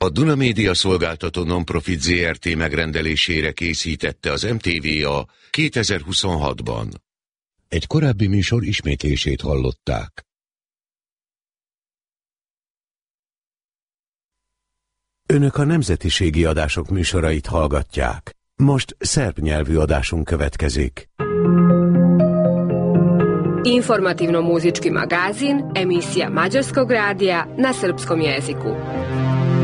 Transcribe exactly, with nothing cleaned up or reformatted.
A Duna Média Szolgáltató Nonprofit zé er té megrendelésére készítette az em té vé a kétezer-huszonhatban. Egy korábbi műsor ismétlését hallották. Önök a nemzetiségi adások műsorait hallgatják. Most szerb nyelvű adásunk következik. Informativno-muzički magazin, emisija Mađarskog radija na srpskom jeziku.